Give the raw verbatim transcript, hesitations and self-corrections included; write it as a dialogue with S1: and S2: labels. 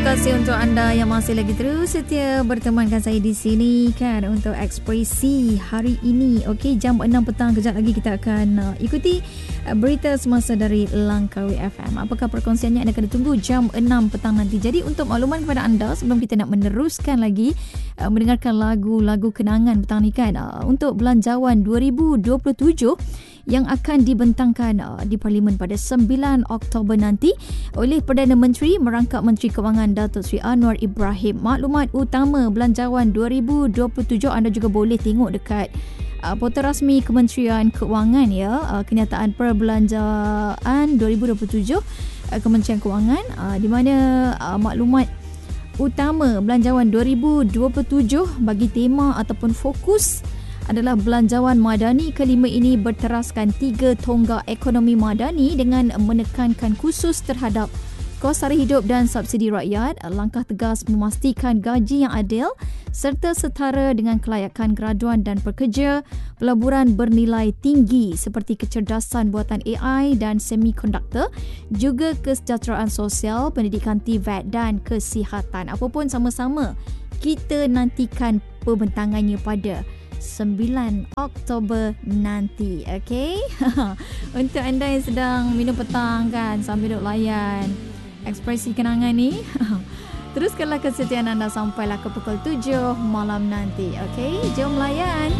S1: kasih untuk anda yang masih lagi terus setia bertemankan saya di sini kan untuk Ekspresi hari ini. Okey, jam enam petang kejap lagi kita akan uh, ikuti uh, berita semasa dari Langkawi F M. Apakah perkongsiannya anda kena tunggu jam enam petang nanti. Jadi untuk makluman kepada anda sebelum kita nak meneruskan lagi uh, mendengarkan lagu-lagu kenangan petang ni kan, uh, untuk Belanjawan dua ribu dua puluh tujuh yang akan dibentangkan uh, di Parlimen pada sembilan Oktober nanti oleh Perdana Menteri merangkap Menteri Kewangan Datuk Seri Anwar Ibrahim. Maklumat utama Belanjawan dua ribu dua puluh tujuh anda juga boleh tengok dekat uh, portal rasmi Kementerian Kewangan ya, uh, kenyataan perbelanjaan dua ribu dua puluh tujuh uh, Kementerian Kewangan, uh, di mana uh, maklumat utama Belanjawan dua ribu dua puluh tujuh bagi tema ataupun fokus adalah Belanjawan Madani kelima ini berteraskan tiga tonggak ekonomi madani dengan menekankan khusus terhadap kos sara hidup dan subsidi rakyat, langkah tegas memastikan gaji yang adil serta setara dengan kelayakan graduan dan pekerja, pelaburan bernilai tinggi seperti kecerdasan buatan A I dan semikonduktor, juga kesejahteraan sosial, pendidikan T V E T dan kesihatan. Apapun sama-sama kita nantikan pembentangannya pada sembilan Oktober nanti. Okey. Untuk anda yang sedang minum petang kan sambil duduk layan Ekspresi kenangan ni, teruskanlah kesetiaan anda sampailah ke pukul tujuh malam nanti. Okey, jom layan.